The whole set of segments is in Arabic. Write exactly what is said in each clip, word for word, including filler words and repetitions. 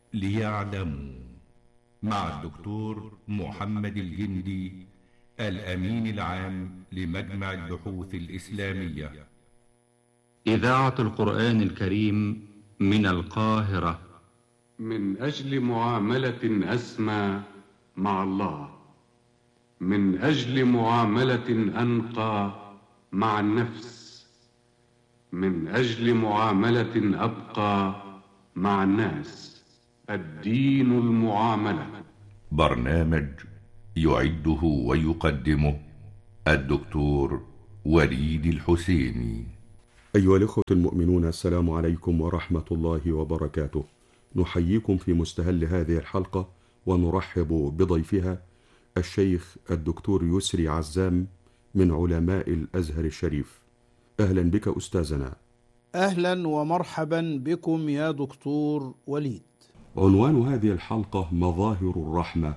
ليعلموا، مع الدكتور محمد الجندي، الأمين العام لمجمع البحوث الإسلامية. إذاعة القرآن الكريم من القاهرة. من أجل معاملة أسمى مع الله، من أجل معاملة أنقى مع النفس، من أجل معاملة أبقى مع الناس، الدين المعاملة. برنامج يعده ويقدمه الدكتور وليد الحسيني. أيها الإخوة المؤمنون، السلام عليكم ورحمة الله وبركاته. نحييكم في مستهل هذه الحلقة ونرحب بضيفها الشيخ الدكتور يسري عزام من علماء الأزهر الشريف. أهلا بك أستاذنا. أهلا ومرحبا بكم يا دكتور وليد. عنوان هذه الحلقة مظاهر الرحمة.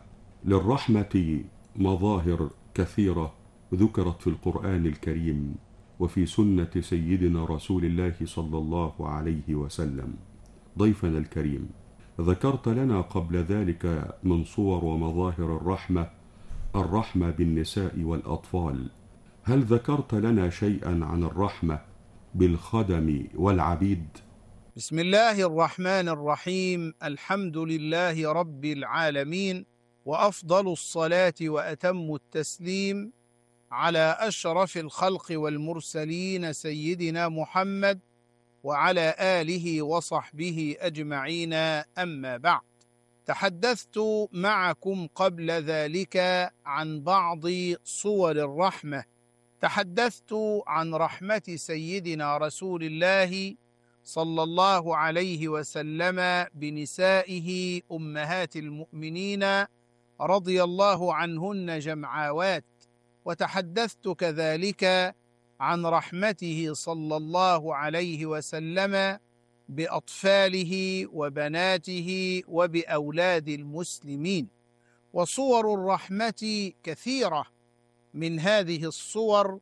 للرحمة مظاهر كثيرة ذكرت في القرآن الكريم وفي سنة سيدنا رسول الله صلى الله عليه وسلم. ضيفنا الكريم، ذكرت لنا قبل ذلك من صور ومظاهر الرحمة الرحمة بالنساء والأطفال. هل ذكرت لنا شيئا عن الرحمة بالخدم والعبيد؟ بسم الله الرحمن الرحيم. الحمد لله رب العالمين، وأفضل الصلاة وأتم التسليم على أشرف الخلق والمرسلين سيدنا محمد وعلى آله وصحبه أجمعين. أما بعد، تحدثت معكم قبل ذلك عن بعض صور الرحمة. تحدثت عن رحمة سيدنا رسول الله صلى الله عليه وسلم بنسائه أمهات المؤمنين رضي الله عنهن جمعاوات، وتحدثت كذلك عن رحمته صلى الله عليه وسلم بأطفاله وبناته وبأولاد المسلمين. وصور الرحمة كثيرة، من هذه الصور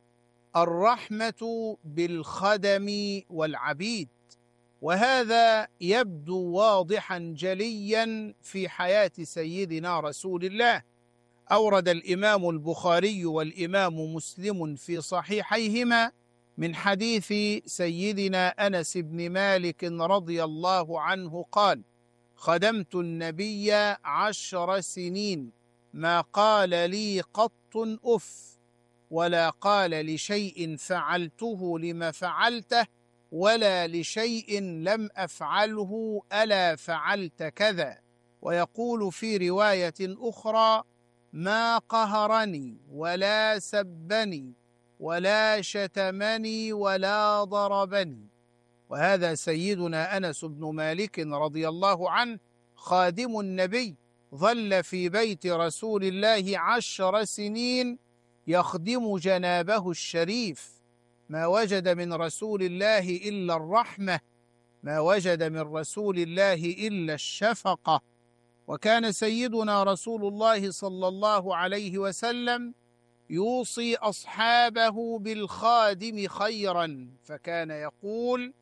الرحمة بالخدم والعبيد، وهذا يبدو واضحا جليا في حياة سيدنا رسول الله. أورد الإمام البخاري والإمام مسلم في صحيحيهما من حديث سيدنا أنس بن مالك رضي الله عنه قال: خدمت النبي عشر سنين ما قال لي قط أف، ولا قال لشيء فعلته لما فعلته، ولا لشيء لم أفعله ألا فعلت كذا. ويقول في رواية أخرى: ما قهرني ولا سبني ولا شتمني ولا ضربني. وهذا سيدنا أنس بن مالك رضي الله عنه خادم النبي، ظل في بيت رسول الله عشر سنين يخدم جنابه الشريف. ما وجد من رسول الله إلا الرحمة، ما وجد من رسول الله إلا الشفقة. وكان سيدنا رسول الله صلى الله عليه وسلم يوصي أصحابه بالخادم خيرا، فكان يقول: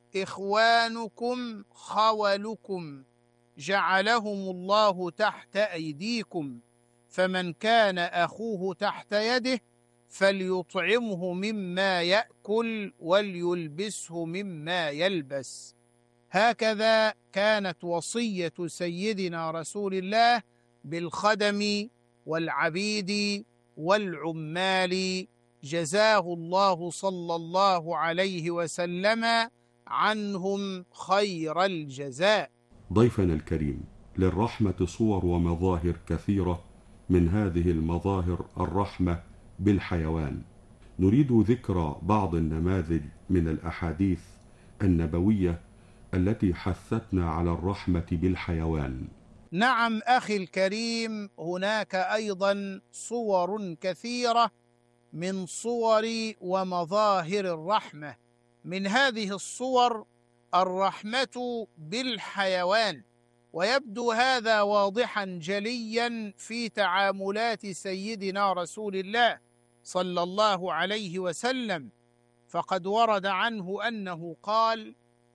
إخوانكم خولكم جعلهم الله تحت أيديكم، فمن كان أخوه تحت يده فليطعمه مما يأكل وليلبسه مما يلبس. هكذا كانت وصية سيدنا رسول الله بالخدم والعبيد والعمال، جزاه الله صلى الله عليه وسلم عنهم خير الجزاء. ضيفنا الكريم، للرحمة صور ومظاهر كثيرة، من هذه المظاهر الرحمة بالحيوان. نريد ذكر بعض النماذج من الأحاديث النبوية التي حثتنا على الرحمة بالحيوان. نعم أخي الكريم، هناك أيضا صور كثيرة من صور ومظاهر الرحمة. من هذه الصور الرحمة بالحيوان، ويبدو هذا واضحا جليا في تعاملات سيدنا رسول الله صلى الله عليه وسلم. فقد ورد عنه أنه قال: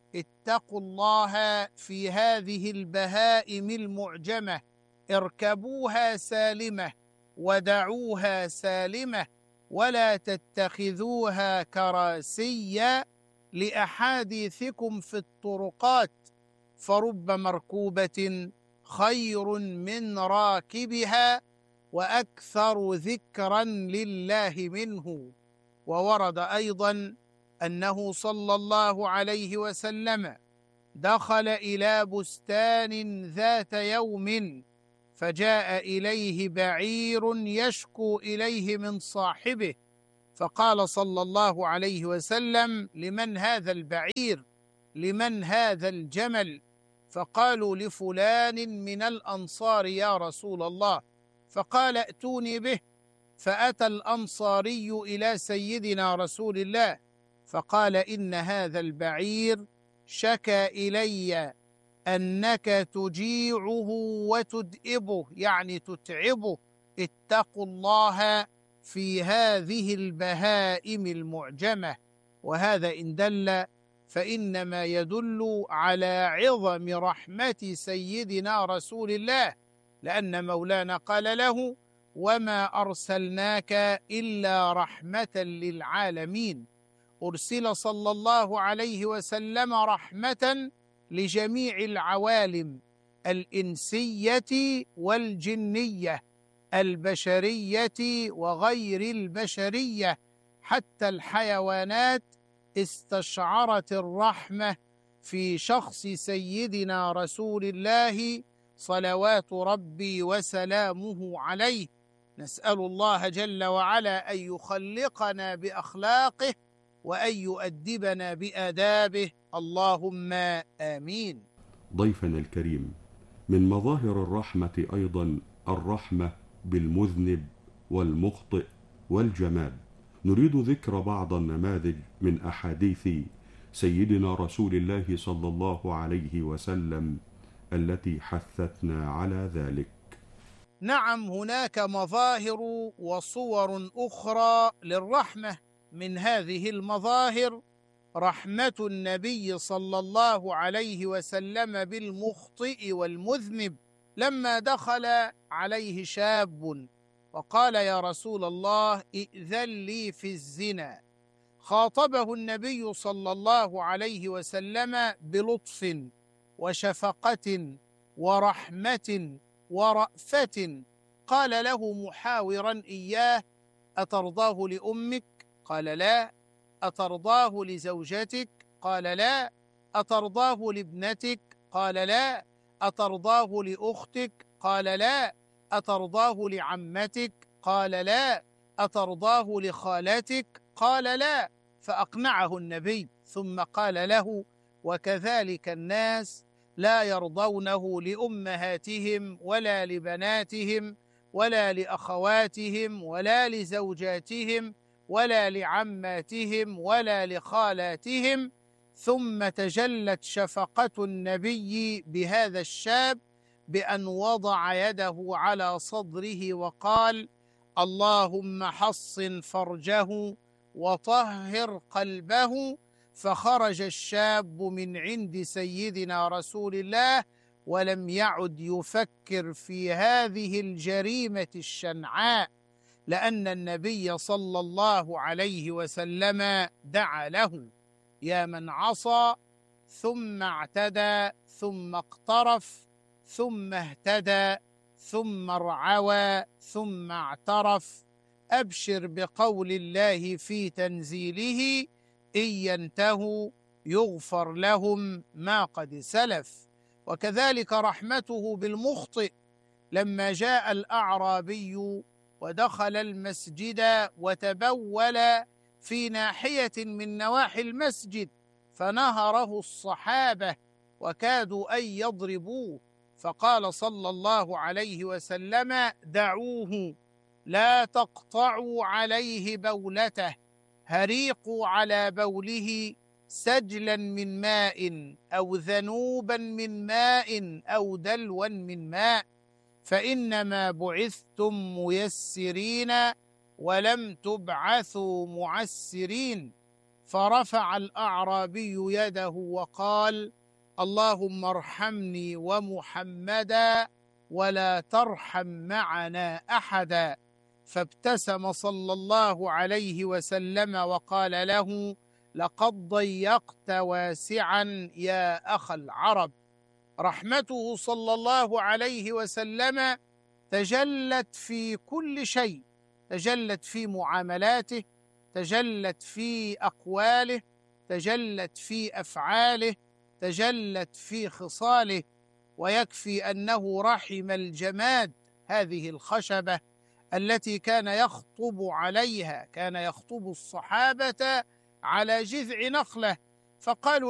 اتقوا الله في هذه البهائم المعجمة، اركبوها سالمة ودعوها سالمة، ولا تتخذوها كراسي لأحاديثكم في الطرقات، فرب مركوبة خير من راكبها وأكثر ذكرا لله منه. وورد أيضا أنه صلى الله عليه وسلم دخل إلى بستان ذات يوم، فجاء إليه بعير يشكو إليه من صاحبه، فقال صلى الله عليه وسلم: لمن هذا البعير؟ لمن هذا الجمل؟ فقالوا: لفلان من الأنصار يا رسول الله. فقال: ائتوني به. فأتى الأنصاري إلى سيدنا رسول الله فقال: إن هذا البعير شكى إلي أنك تجيعه وتدئبه، يعني تتعبه، اتقوا الله في هذه البهائم المعجمة. وهذا إن دل فإنما يدل على عظم رحمة سيدنا رسول الله، لأن مولانا قال له: وما أرسلناك إلا رحمة للعالمين. أرسل صلى الله عليه وسلم رحمة لجميع العوالم الإنسية والجنية، البشرية وغير البشرية، حتى الحيوانات استشعرت الرحمة في شخص سيدنا رسول الله صلوات ربي وسلامه عليه. نسأل الله جل وعلا أن يخلقنا بأخلاقه وأن يؤدبنا بآدابه، اللهم آمين. ضيفنا الكريم، من مظاهر الرحمة أيضا الرحمة بالمذنب والمخطئ والجماد. نريد ذكر بعض النماذج من أحاديث سيدنا رسول الله صلى الله عليه وسلم التي حثتنا على ذلك. نعم، هناك مظاهر وصور أخرى للرحمة. من هذه المظاهر رحمة النبي صلى الله عليه وسلم بالمخطئ والمذنب، لما دخل عليه شاب وقال: يا رسول الله ائذن لي في الزنا، خاطبه النبي صلى الله عليه وسلم بلطف وشفقة ورحمة ورأفة، قال له محاورا إياه: أترضاه لأمك؟ قال لا. أترضاه لزوجتك؟ قال لا. أترضاه لابنتك؟ قال لا. أترضاه لأختك؟ قال لا. أترضاه لعمتك؟ قال لا. أترضاه لخالتك؟ قال لا. فأقنعه النبي، ثم قال له: وكذلك الناس لا يرضونه لأمهاتهم ولا لبناتهم ولا لأخواتهم ولا لزوجاتهم ولا لعماتهم ولا لخالاتهم. ثم تجلت شفقة النبي بهذا الشاب بأن وضع يده على صدره وقال: اللهم حصن فرجه وطهر قلبه. فخرج الشاب من عند سيدنا رسول الله ولم يعد يفكر في هذه الجريمة الشنعاء، لأن النبي صلى الله عليه وسلم دعا له: يا من عصى ثم اعتدى ثم اقترف ثم اهتدى ثم ارعوى ثم اعترف، أبشر بقول الله في تنزيله: إن ينتهوا يغفر لهم ما قد سلف. وكذلك رحمته بالمخطئ، لما جاء الأعرابي ودخل المسجد وتبول في ناحية من نواحي المسجد، فنهره الصحابة وكادوا أن يضربوه، فقال صلى الله عليه وسلم: دعوه، لا تقطعوا عليه بولته، هريقوا على بوله سجلا من ماء أو ذنوبا من ماء أو دلوا من ماء، فإنما بعثتم ميسرين ولم تبعثوا معسرين. فرفع الأعرابي يده وقال: اللهم ارحمني ومحمدا ولا ترحم معنا أحدا. فابتسم صلى الله عليه وسلم وقال له: لقد ضيقت واسعا يا أخ العرب. رحمته صلى الله عليه وسلم تجلت في كل شيء، تجلت في معاملاته، تجلت في أقواله، تجلت في أفعاله، تجلت في خصاله. ويكفي أنه رحم الجماد، هذه الخشبة التي كان يخطب عليها، كان يخطب الصحابة على جذع نخلة، فقالوا